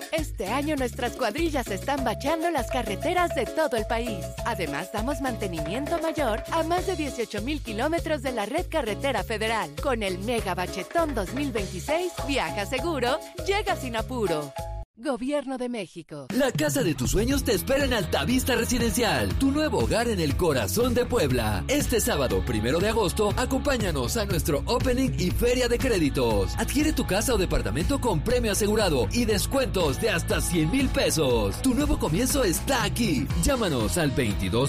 Este año nuestras cuadrillas están bacheando las carreteras de todo el país. Además, damos mantenimiento mayor a más de 18,000 kilómetros de la red carretera federal. Con el Mega Bachetón 2026, viaja seguro, llega sin apuro. Gobierno de México. La casa de tus sueños te espera en Altavista Residencial, tu nuevo hogar en el corazón de Puebla. Este sábado, 1 de agosto, acompáñanos a nuestro opening y feria de créditos. Adquiere tu casa o departamento con premio asegurado y descuentos de hasta 100,000 pesos. Tu nuevo comienzo está aquí. Llámanos al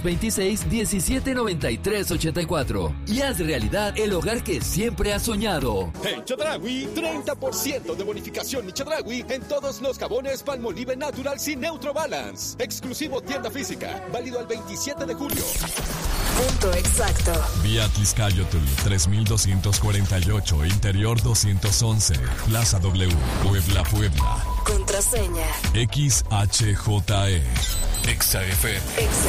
2226-179384 y haz realidad el hogar que siempre has soñado. En Chedraui, 30% de bonificación y Chedraui en todos los jabones Palmolive Naturals y Neutro Balance. Exclusivo tienda física. Válido al 27 de julio. Punto exacto. Vía Tliscayotl 3248, Interior 211, Plaza W, Puebla, Puebla. Contraseña XHJE. XFM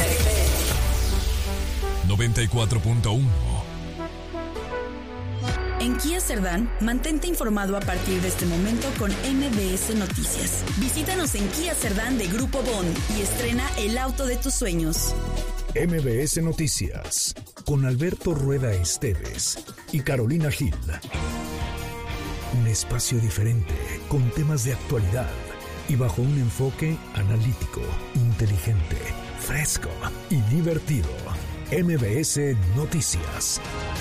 94.1. En Kia Cerdán, mantente informado a partir de este momento con MBS Noticias. Visítanos en Kia Cerdán de Grupo Bond y estrena el auto de tus sueños. MBS Noticias, con Alberto Rueda Esteves y Carolina Gil. Un espacio diferente, con temas de actualidad y bajo un enfoque analítico, inteligente, fresco y divertido. MBS Noticias.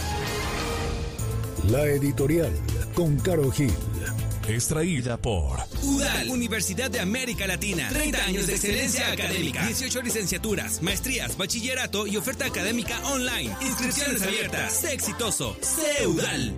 La editorial con Caro Gil. Extraída por UDAL, Universidad de América Latina. 30 años de excelencia académica. 18 licenciaturas, maestrías, bachillerato y oferta académica online. Inscripciones abiertas. Sé exitoso. Sé UDAL.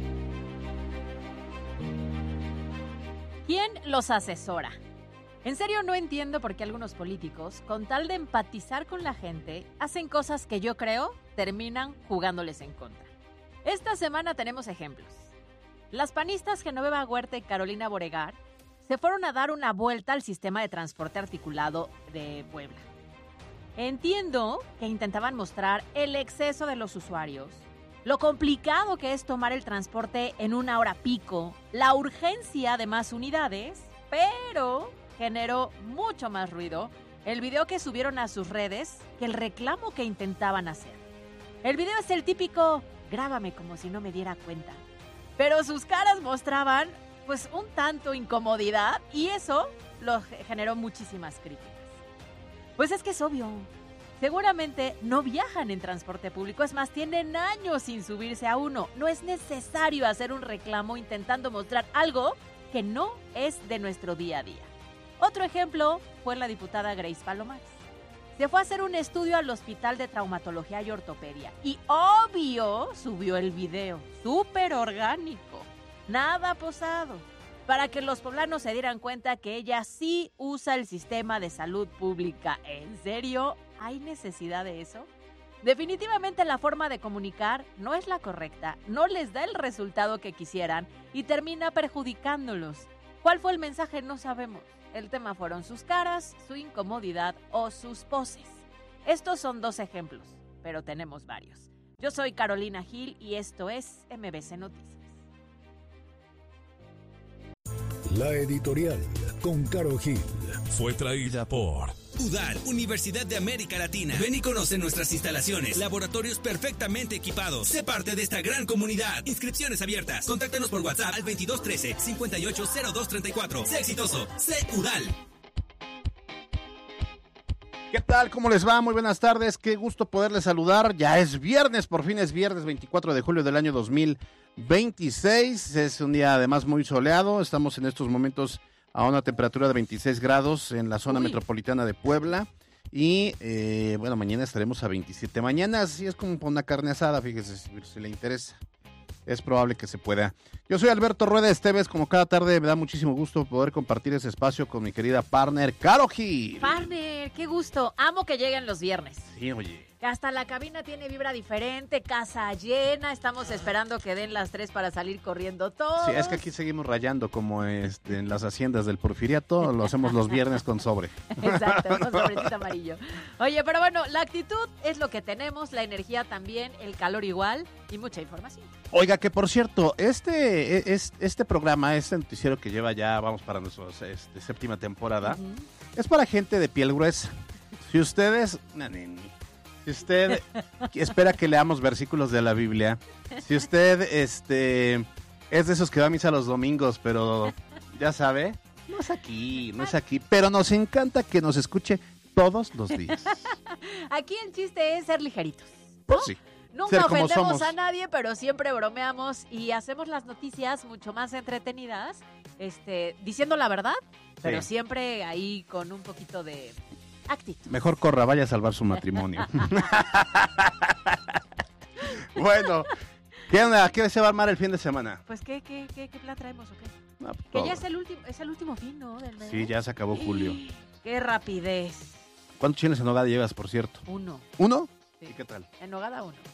¿Quién los asesora? En serio no entiendo por qué algunos políticos, con tal de empatizar con la gente, hacen cosas que yo creo terminan jugándoles en contra. Esta semana tenemos ejemplos. Las panistas Genoveva Huerta y Carolina Boregar se fueron a dar una vuelta al sistema de transporte articulado de Puebla. Entiendo que intentaban mostrar el exceso de los usuarios, lo complicado que es tomar el transporte en una hora pico, la urgencia de más unidades, pero generó mucho más ruido el video que subieron a sus redes que el reclamo que intentaban hacer. El video es el típico "grábame como si no me diera cuenta", pero sus caras mostraban pues un tanto incomodidad y eso lo generó muchísimas críticas. Pues es que es obvio, seguramente no viajan en transporte público, es más, tienen años sin subirse a uno. No es necesario hacer un reclamo intentando mostrar algo que no es de nuestro día a día. Otro ejemplo fue la diputada Grace Palomares. Se fue a hacer un estudio al Hospital de Traumatología y Ortopedia y obvio subió el video, súper orgánico, nada posado, para que los poblanos se dieran cuenta que ella sí usa el sistema de salud pública. ¿En serio? ¿Hay necesidad de eso? Definitivamente la forma de comunicar no es la correcta, no les da el resultado que quisieran y termina perjudicándolos. ¿Cuál fue el mensaje? No sabemos. El tema fueron sus caras, su incomodidad o sus poses. Estos son 2 ejemplos, pero tenemos varios. Yo soy Carolina Gil y esto es MBC Noticias. La editorial con Caro Gil. Fue traída por UDAL, Universidad de América Latina. Ven y conoce nuestras instalaciones, laboratorios perfectamente equipados. Sé parte de esta gran comunidad. Inscripciones abiertas. Contáctanos por WhatsApp al 2213-580234. Sé exitoso. Sé UDAL. ¿Qué tal? ¿Cómo les va? Muy buenas tardes. Qué gusto poderles saludar. Ya es viernes, por fin es viernes 24 de julio del año 2026. Es un día además muy soleado. Estamos en estos momentos a una temperatura de 26 grados en la zona metropolitana de Puebla. Y bueno, mañana estaremos a 27. Mañana sí es como una carne asada, fíjese, si le interesa. Es probable que se pueda. Yo soy Alberto Rueda Esteves, como cada tarde me da muchísimo gusto poder compartir ese espacio con mi querida partner, Caro Gil. Partner, qué gusto. Amo que lleguen los viernes. Sí, oye. Hasta la cabina tiene vibra diferente, casa llena, estamos esperando que den las 3 para salir corriendo todos. Sí, es que aquí seguimos rayando como en las haciendas del Porfiriato, lo hacemos los viernes con sobre. Exacto, con sobrecito amarillo. Oye, pero bueno, la actitud es lo que tenemos, la energía también, el calor igual. Y mucha información. Oiga, que por cierto, este programa, este noticiero que lleva ya, vamos para nuestra séptima temporada, es para gente de piel gruesa. Si ustedes, si usted espera que leamos versículos de la Biblia, si usted es de esos que va a misa los domingos, pero ya sabe, no es aquí, pero nos encanta que nos escuche todos los días. Aquí el chiste es ser ligeritos, ¿no? Pues sí. Nunca ofendemos a nadie, pero siempre bromeamos y hacemos las noticias mucho más entretenidas, diciendo la verdad, pero siempre ahí con un poquito de actitud. Mejor corra, vaya a salvar su matrimonio. Bueno, ¿qué onda? ¿Qué se va a armar el fin de semana? Pues, ¿qué plan traemos o qué? No, pues, que ya es el último fin, ¿no? Del mes. Sí, ya se acabó julio. ¡Qué rapidez! ¿Cuántos chiles en nogada llevas, por cierto? 1. ¿1? Sí. ¿Y qué tal? En nogada 1.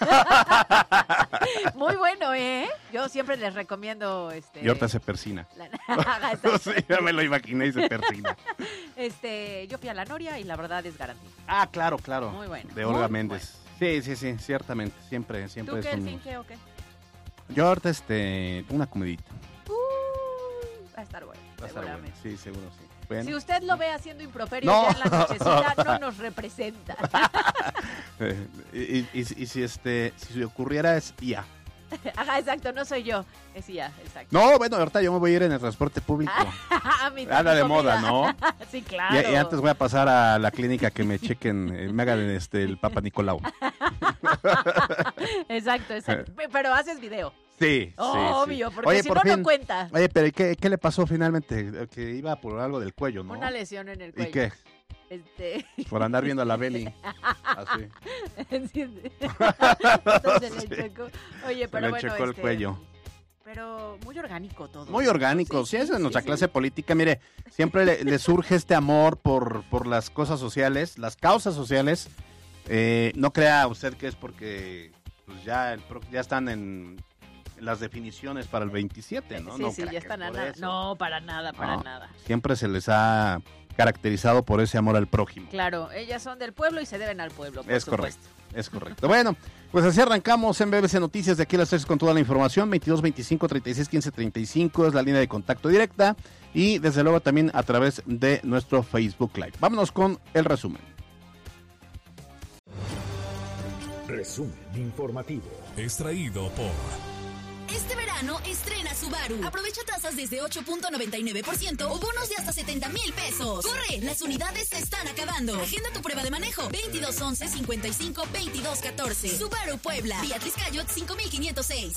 Muy bueno, ¿eh? Yo siempre les recomiendo... Y ahorita se persina. Sí, ya me lo imaginé y se persina. Yo fui a la Noria y la verdad es garantía. Ah, claro. Muy bueno. De Olga Méndez. Bueno. Sí, ciertamente. Siempre ¿Tú qué, el fin qué o qué? Yo ahorita, una comidita. Va a estar bueno, seguramente. Sí, seguro sí. Bueno. Si usted lo ve haciendo improperio ya en la nochecita, no nos representa. y si se ocurriera es IA. Ajá, exacto, no soy yo, es IA, exacto. No, bueno, ahorita yo me voy a ir en el transporte público. Anda de moda, ¿no? Sí, claro. Y antes voy a pasar a la clínica que me chequen, me hagan el Papa Nicolau. Exacto. Pero haces video. Sí, obvio, sí. porque oye, si no cuenta. Oye, pero ¿qué le pasó finalmente? Que iba por algo del cuello, ¿no? Una lesión en el cuello. ¿Y qué? Por andar viendo a la Beli. Así. Entonces le checó. Oye, pero le checó el cuello. Pero muy orgánico todo. Muy orgánico. Sí, es en nuestra clase política. Mire, siempre le surge este amor por las cosas sociales, las causas sociales. No crea usted que es porque pues ya están en las definiciones para el 27, ¿no? Sí, ya están a nada. No, para nada. Siempre se les ha caracterizado por ese amor al prójimo. Claro, ellas son del pueblo y se deben al pueblo, por supuesto. Es correcto. Bueno, pues así arrancamos en BBC Noticias de aquí a las 3 con toda la información. 22 25 36 15 35 es la línea de contacto directa y desde luego también a través de nuestro Facebook Live. Vámonos con el resumen. Resumen informativo. Extraído por... Este verano estrena Subaru. Aprovecha tasas desde 8.99% o bonos de hasta 70,000 pesos. ¡Corre! Las unidades se están acabando. Agenda tu prueba de manejo. 2211-55-2214. Subaru Puebla. Beatriz Cayot 5506.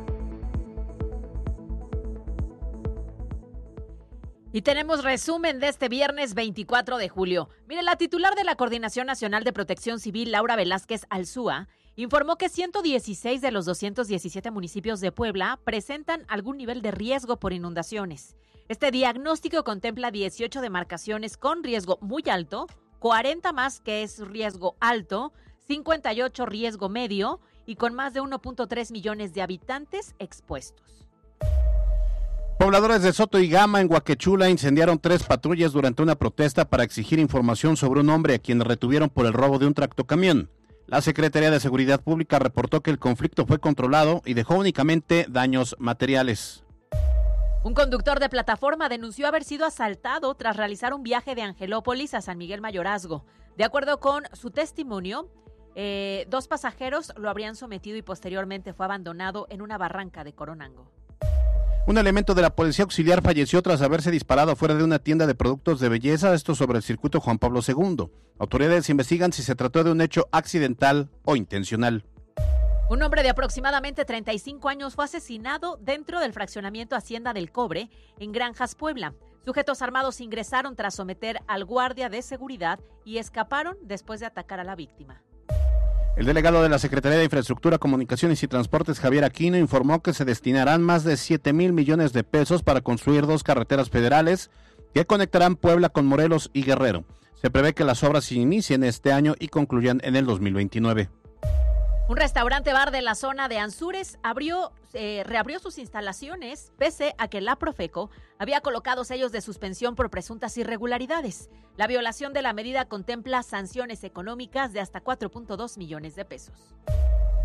Y tenemos resumen de este viernes 24 de julio. Mire, la titular de la Coordinación Nacional de Protección Civil, Laura Velázquez Alzúa, informó que 116 de los 217 municipios de Puebla presentan algún nivel de riesgo por inundaciones. Este diagnóstico contempla 18 demarcaciones con riesgo muy alto, 40 más que es riesgo alto, 58 riesgo medio y con más de 1.3 millones de habitantes expuestos. Pobladores de Soto y Gama en Huaquechula incendiaron 3 patrullas durante una protesta para exigir información sobre un hombre a quien retuvieron por el robo de un tractocamión. La Secretaría de Seguridad Pública reportó que el conflicto fue controlado y dejó únicamente daños materiales. Un conductor de plataforma denunció haber sido asaltado tras realizar un viaje de Angelópolis a San Miguel Mayorazgo. De acuerdo con su testimonio, 2 pasajeros lo habrían sometido y posteriormente fue abandonado en una barranca de Coronango. Un elemento de la policía auxiliar falleció tras haberse disparado fuera de una tienda de productos de belleza, esto sobre el circuito Juan Pablo II. Autoridades investigan si se trató de un hecho accidental o intencional. Un hombre de aproximadamente 35 años fue asesinado dentro del fraccionamiento Hacienda del Cobre, en Granjas, Puebla. Sujetos armados ingresaron tras someter al guardia de seguridad y escaparon después de atacar a la víctima. El delegado de la Secretaría de Infraestructura, Comunicaciones y Transportes, Javier Aquino, informó que se destinarán más de 7,000 millones de pesos para construir 2 carreteras federales que conectarán Puebla con Morelos y Guerrero. Se prevé que las obras se inicien este año y concluyan en el 2029. Un restaurante bar de la zona de Anzures reabrió sus instalaciones pese a que la Profeco había colocado sellos de suspensión por presuntas irregularidades. La violación de la medida contempla sanciones económicas de hasta 4.2 millones de pesos.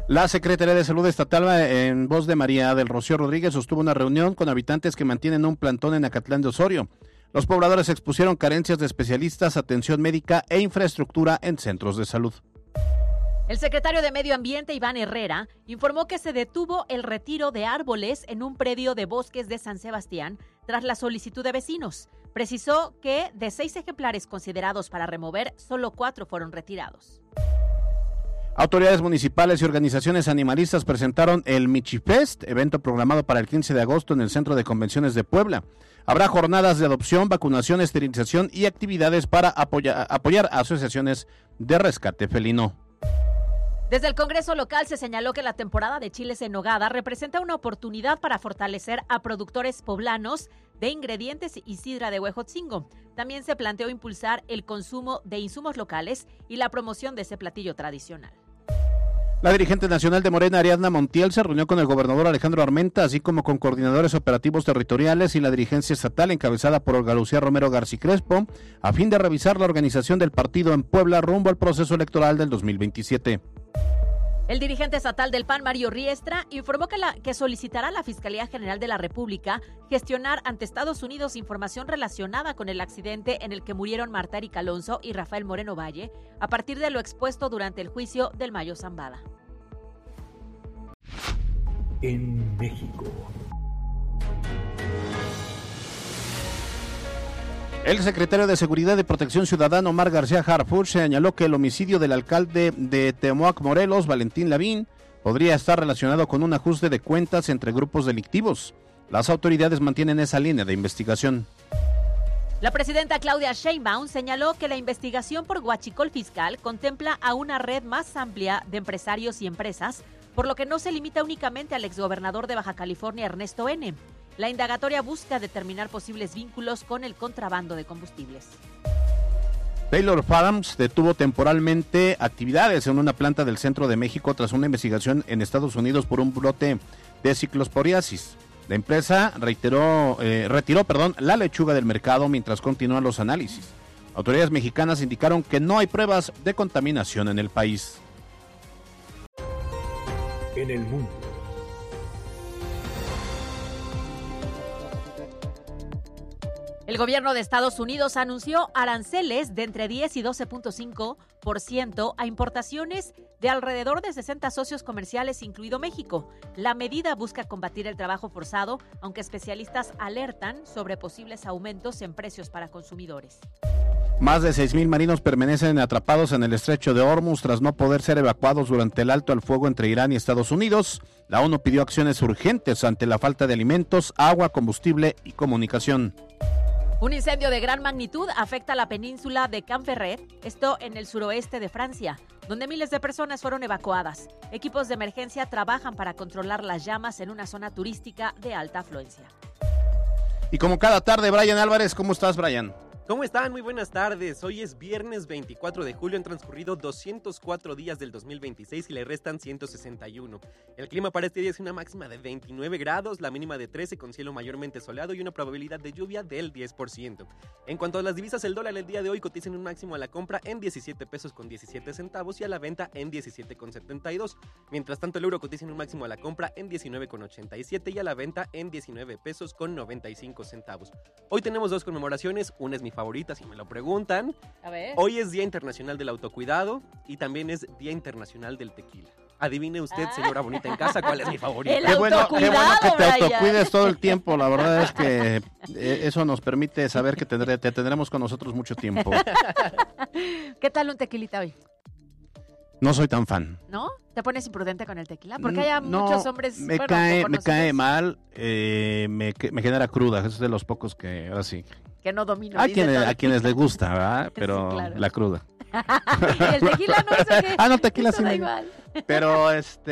La Secretaría de Salud Estatal, en voz de María del Rocío Rodríguez, sostuvo una reunión con habitantes que mantienen un plantón en Acatlán de Osorio. Los pobladores expusieron carencias de especialistas, atención médica e infraestructura en centros de salud. El secretario de Medio Ambiente, Iván Herrera, informó que se detuvo el retiro de árboles en un predio de bosques de San Sebastián tras la solicitud de vecinos. Precisó que de 6 ejemplares considerados para remover, solo 4 fueron retirados. Autoridades municipales y organizaciones animalistas presentaron el Michifest, evento programado para el 15 de agosto en el Centro de Convenciones de Puebla. Habrá jornadas de adopción, vacunación, esterilización y actividades para apoyar a asociaciones de rescate felino. Desde el Congreso local se señaló que la temporada de chiles en nogada representa una oportunidad para fortalecer a productores poblanos de ingredientes y sidra de Huejotzingo. También se planteó impulsar el consumo de insumos locales y la promoción de ese platillo tradicional. La dirigente nacional de Morena, Ariadna Montiel, se reunió con el gobernador Alejandro Armenta, así como con coordinadores operativos territoriales y la dirigencia estatal encabezada por Olga Lucía Romero García Crespo, a fin de revisar la organización del partido en Puebla rumbo al proceso electoral del 2027. El dirigente estatal del PAN, Mario Riestra, informó que solicitará a la Fiscalía General de la República gestionar ante Estados Unidos información relacionada con el accidente en el que murieron Marta Erika Alonso y Rafael Moreno Valle, a partir de lo expuesto durante el juicio del Mayo Zambada. En México. El secretario de Seguridad y Protección Ciudadana, Omar García Harfuch, señaló que el homicidio del alcalde de Temoac, Morelos, Valentín Lavín, podría estar relacionado con un ajuste de cuentas entre grupos delictivos. Las autoridades mantienen esa línea de investigación. La presidenta Claudia Sheinbaum señaló que la investigación por huachicol fiscal contempla a una red más amplia de empresarios y empresas, por lo que no se limita únicamente al exgobernador de Baja California, Ernesto N. La indagatoria busca determinar posibles vínculos con el contrabando de combustibles. Taylor Farms detuvo temporalmente actividades en una planta del centro de México tras una investigación en Estados Unidos por un brote de ciclosporiasis. La empresa retiró la lechuga del mercado mientras continúan los análisis. Autoridades mexicanas indicaron que no hay pruebas de contaminación en el país. En el mundo. El gobierno de Estados Unidos anunció aranceles de entre 10 y 12.5% a importaciones de alrededor de 60 socios comerciales, incluido México. La medida busca combatir el trabajo forzado, aunque especialistas alertan sobre posibles aumentos en precios para consumidores. Más de 6,000 marinos permanecen atrapados en el estrecho de Hormuz tras no poder ser evacuados durante el alto al fuego entre Irán y Estados Unidos. La ONU pidió acciones urgentes ante la falta de alimentos, agua, combustible y comunicación. Un incendio de gran magnitud afecta a la península de Canferret, esto en el suroeste de Francia, donde miles de personas fueron evacuadas. Equipos de emergencia trabajan para controlar las llamas en una zona turística de alta afluencia. Y como cada tarde, Brian Álvarez, ¿cómo estás, Brian? ¿Cómo están? Muy buenas tardes. Hoy es viernes 24 de julio, han transcurrido 204 días del 2026 y le restan 161. El clima para este día es una máxima de 29 grados, la mínima de 13 con cielo mayormente soleado y una probabilidad de lluvia del 10%. En cuanto a las divisas, el dólar el día de hoy cotiza en un máximo a la compra en 17 pesos con 17 centavos y a la venta en 17 con 72. Mientras tanto, el euro cotiza en un máximo a la compra en 19 con 87 y a la venta en 19 pesos con 95 centavos. Hoy tenemos dos conmemoraciones, una es mi favorita, si me lo preguntan. A ver. Hoy es Día Internacional del Autocuidado y también es Día Internacional del Tequila. Adivine usted, señora bonita en casa, cuál es mi favorita. Qué bueno que te autocuides todo el tiempo. La verdad es que eso nos permite saber que te tendremos con nosotros mucho tiempo. ¿Qué tal un tequilita hoy? No soy tan fan. ¿No? ¿Te pones imprudente con el tequila? Porque hay muchos hombres... Me cae mal, me genera cruda. Es de los pocos que ahora sí. Que no domino. A quienes les gusta, ¿verdad? Pero sí, claro. La cruda. ¿Y el tequila no? ¿Eso qué? No, tequila sí. Da igual. Pero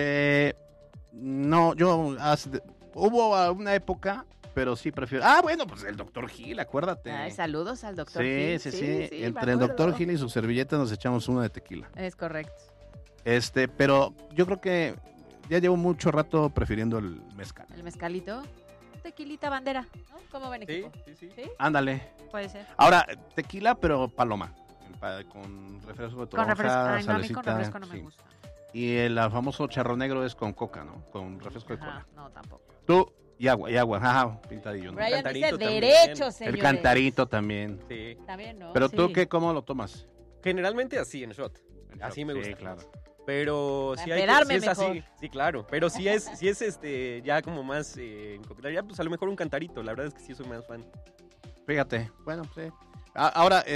no, hubo una época, pero sí prefiero. Bueno, pues el Dr. Gil, acuérdate. Ay, saludos al Dr. Gil. Sí. Entre el Dr. Gil y su servilleta nos echamos una de tequila. Es correcto. Pero yo creo que ya llevo mucho rato prefiriendo el mezcal. ¿El mezcalito? Tequilita bandera, ¿no? ¿Cómo ven, equipo? Sí. Ándale. Puede ser. Ahora, tequila, pero paloma. Con refresco de toronja, con refresco. Ay, no, a mí salecita, con refresco no me gusta. Y el famoso charro negro es con coca, ¿no? Con refresco de cola. No, tampoco. Tú, y agua, ajá, pintadillo, ¿no? Brian dice derecho, señores. El cantarito también. Sí. También, ¿no? Pero sí. tú, ¿cómo lo tomas? Generalmente así, en shot. Así me gusta. Sí, claro. Pero si es así, sí, claro. Pero si es ya como más en coctelería, pues a lo mejor un cantarito. La verdad es que sí soy más fan. Fíjate, bueno, sí. Ahora,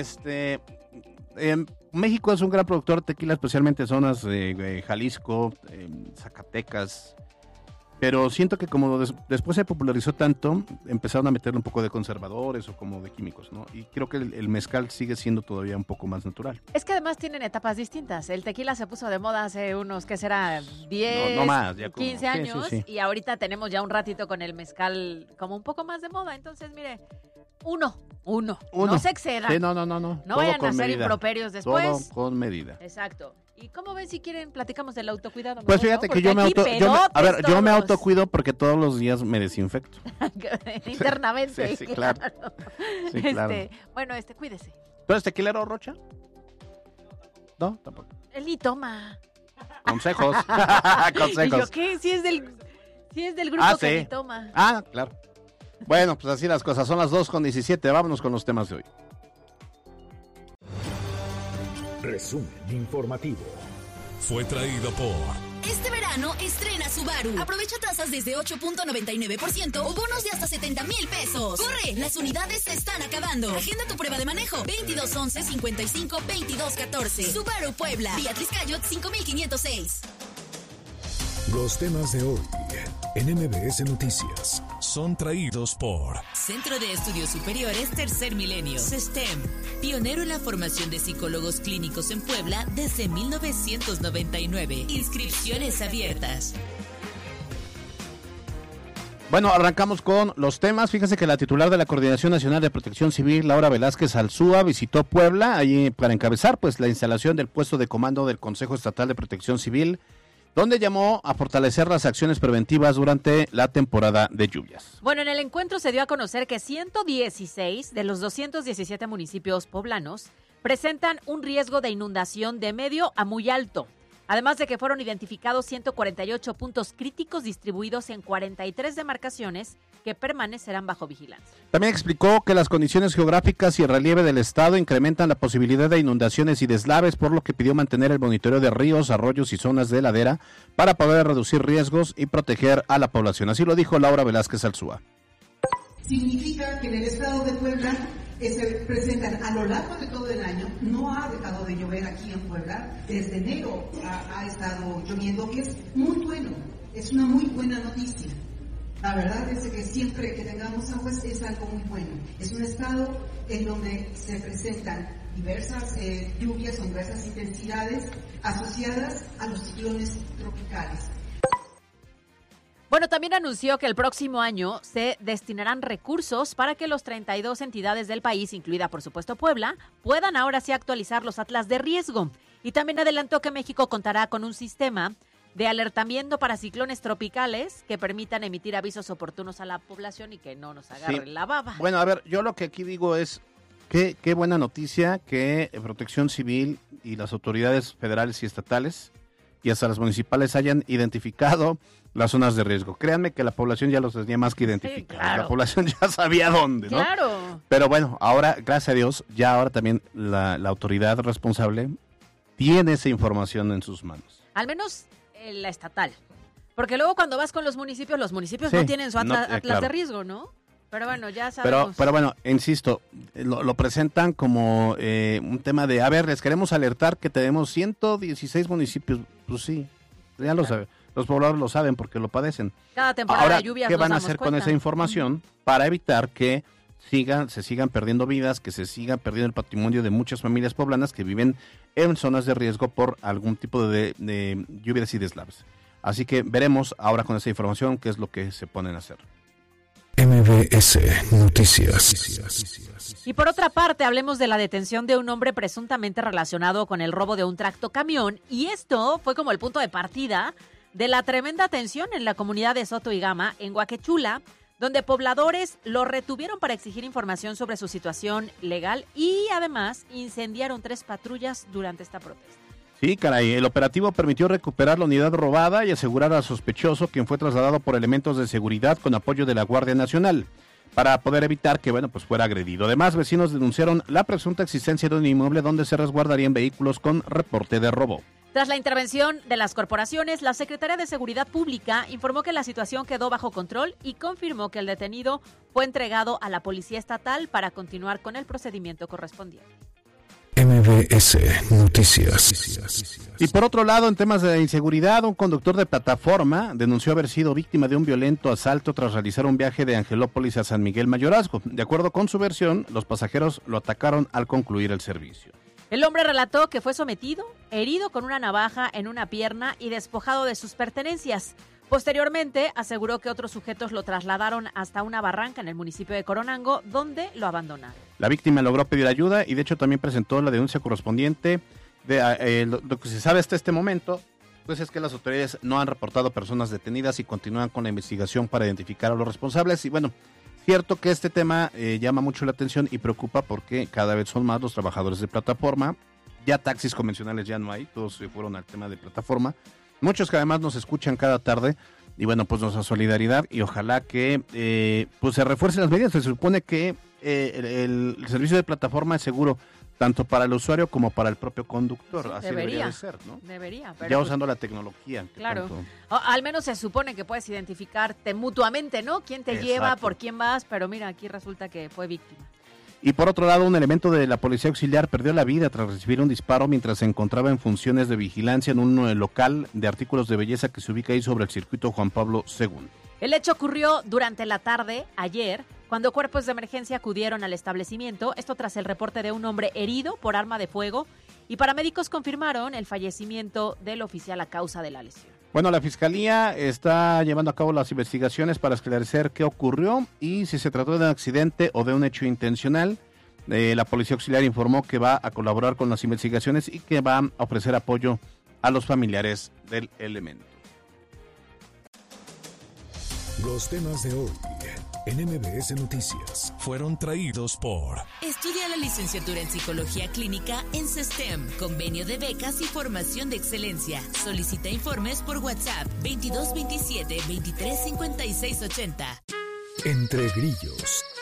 México es un gran productor de tequila, especialmente en zonas de Jalisco, Zacatecas. Pero siento que como después se popularizó tanto, empezaron a meterle un poco de conservadores o como de químicos, ¿no? Y creo que el mezcal sigue siendo todavía un poco más natural. Es que además tienen etapas distintas. El tequila se puso de moda hace unos, ¿qué será? 10, no más, ya 15 como, años. sí. Y ahorita tenemos ya un ratito con el mezcal como un poco más de moda. Entonces, mire, uno. No se excedan. Sí, no. No vayan a hacer improperios después. Todo con medida. Exacto. ¿Y cómo ven si quieren platicamos del autocuidado? Pues fíjate que yo me autocuido porque todos los días me desinfecto. Internamente. Sí, claro. Sí, claro. Bueno, cuídese. ¿Tú eres tequilero, Rocha? No, tampoco. Él ni toma. Consejos. ¿Y yo qué? Si es del grupo que ni toma. Ah, claro. Bueno, pues así las cosas. Son las 2:17. Vámonos con los temas de hoy. Resumen informativo. Fue traído por... Este verano estrena Subaru. Aprovecha tasas desde 8.99% o bonos de hasta 70,000 pesos. ¡Corre! Las unidades se están acabando. Agenda tu prueba de manejo. 2211-55-2214. Subaru Puebla. Beatriz Cayot 5506. Los temas de hoy en MBS Noticias son traídos por Centro de Estudios Superiores Tercer Milenio, SESTEM, pionero en la formación de psicólogos clínicos en Puebla desde 1999. Inscripciones abiertas. Bueno, arrancamos con los temas. Fíjense que la titular de la Coordinación Nacional de Protección Civil, Laura Velázquez Alzúa, visitó Puebla allí para encabezar pues la instalación del puesto de comando del Consejo Estatal de Protección Civil, donde llamó a fortalecer las acciones preventivas durante la temporada de lluvias. Bueno, en el encuentro se dio a conocer que 116 de los 217 municipios poblanos presentan un riesgo de inundación de medio a muy alto. Además de que fueron identificados 148 puntos críticos distribuidos en 43 demarcaciones que permanecerán bajo vigilancia. También explicó que las condiciones geográficas y el relieve del estado incrementan la posibilidad de inundaciones y deslaves, por lo que pidió mantener el monitoreo de ríos, arroyos y zonas de ladera para poder reducir riesgos y proteger a la población. Así lo dijo Laura Velázquez Alzúa. Significa que en el estado de Puebla se presentan a lo largo de todo el año, no ha dejado de llover aquí en Puebla, desde enero ha estado lloviendo, que es muy bueno, es una muy buena noticia. La verdad es que siempre que tengamos aguas es algo muy bueno. Es un estado en donde se presentan diversas lluvias con diversas intensidades asociadas a los ciclones tropicales. Bueno, también anunció que el próximo año se destinarán recursos para que los 32 entidades del país, incluida por supuesto Puebla, puedan ahora sí actualizar los atlas de riesgo. Y también adelantó que México contará con un sistema de alertamiento para ciclones tropicales que permitan emitir avisos oportunos a la población y que no nos agarren la baba. Bueno, a ver, yo lo que aquí digo es qué buena noticia que Protección Civil y las autoridades federales y estatales y hasta las municipales hayan identificado las zonas de riesgo. Créanme que la población ya los tenía más que identificados. Sí, claro. La población ya sabía dónde, ¿no? Claro. Pero bueno, ahora, gracias a Dios, ya ahora también la autoridad responsable tiene esa información en sus manos. Al menos la estatal. Porque luego cuando vas con los municipios sí, no tienen su atlas claro. de riesgo, ¿no? Pero bueno, ya sabemos. Pero bueno, insisto, lo presentan como un tema de, a ver, les queremos alertar que tenemos 116 municipios. Pues sí, ya lo saben. Los pobladores lo saben porque lo padecen. Cada temporada ahora, de lluvias ¿qué van a hacer cuenta con esa información para evitar que se sigan perdiendo vidas, que se siga perdiendo el patrimonio de muchas familias poblanas que viven en zonas de riesgo por algún tipo de lluvias y deslaves? Así que veremos ahora con esa información qué es lo que se ponen a hacer. MBS Noticias. Y por otra parte, hablemos de la detención de un hombre presuntamente relacionado con el robo de un tractocamión. Y esto fue como el punto de partida de la tremenda tensión en la comunidad de Soto y Gama, en Huaquechula, donde pobladores lo retuvieron para exigir información sobre su situación legal y además incendiaron 3 patrullas durante esta protesta. Sí, caray, el operativo permitió recuperar la unidad robada y asegurar al sospechoso, quien fue trasladado por elementos de seguridad con apoyo de la Guardia Nacional, para poder evitar que, pues fuera agredido. Además, vecinos denunciaron la presunta existencia de un inmueble donde se resguardarían vehículos con reporte de robo. Tras la intervención de las corporaciones, la Secretaría de Seguridad Pública informó que la situación quedó bajo control y confirmó que el detenido fue entregado a la Policía Estatal para continuar con el procedimiento correspondiente. MBS Noticias. Y por otro lado, en temas de inseguridad, un conductor de plataforma denunció haber sido víctima de un violento asalto tras realizar un viaje de Angelópolis a San Miguel Mayorazgo. De acuerdo con su versión, los pasajeros lo atacaron al concluir el servicio. El hombre relató que fue sometido, herido con una navaja en una pierna y despojado de sus pertenencias. Posteriormente, aseguró que otros sujetos lo trasladaron hasta una barranca en el municipio de Coronango, donde lo abandonaron. La víctima logró pedir ayuda y de hecho también presentó la denuncia correspondiente. Lo que se sabe hasta este momento, pues es que las autoridades no han reportado personas detenidas y continúan con la investigación para identificar a los responsables. Y bueno, cierto que este tema llama mucho la atención y preocupa porque cada vez son más los trabajadores de plataforma. Ya taxis convencionales ya no hay, todos se fueron al tema de plataforma. Muchos que además nos escuchan cada tarde y bueno, pues nuestra solidaridad y ojalá que pues se refuercen las medidas. Se supone que el servicio de plataforma es seguro tanto para el usuario como para el propio conductor. Sí, así debería de ser, ¿no? Debería. Pero ya usando la tecnología. Claro. Al menos se supone que puedes identificarte mutuamente, ¿no? Quién te lleva, por quién vas, pero mira, aquí resulta que fue víctima. Y por otro lado, un elemento de la Policía Auxiliar perdió la vida tras recibir un disparo mientras se encontraba en funciones de vigilancia en un local de artículos de belleza que se ubica ahí sobre el circuito Juan Pablo II. El hecho ocurrió durante la tarde, ayer, cuando cuerpos de emergencia acudieron al establecimiento, esto tras el reporte de un hombre herido por arma de fuego, y paramédicos confirmaron el fallecimiento del oficial a causa de la lesión. Bueno, la Fiscalía está llevando a cabo las investigaciones para esclarecer qué ocurrió y si se trató de un accidente o de un hecho intencional. La Policía Auxiliar informó que va a colaborar con las investigaciones y que va a ofrecer apoyo a los familiares del elemento. Los temas de hoy en MBS Noticias fueron traídos por... Estudia la licenciatura en Psicología Clínica en STEM, convenio de becas y formación de excelencia. Solicita informes por WhatsApp 2227 235680. Entre Grillos.